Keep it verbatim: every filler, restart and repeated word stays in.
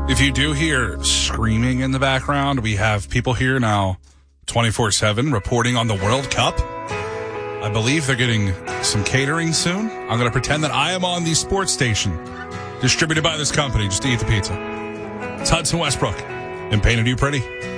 If you do hear screaming in the background, we have people here now twenty-four seven reporting on the World Cup. I believe they're getting some catering soon. I'm going to pretend that I am on the sports station distributed by this company just to eat the pizza. It's Hudson Westbrook and Painted You Pretty.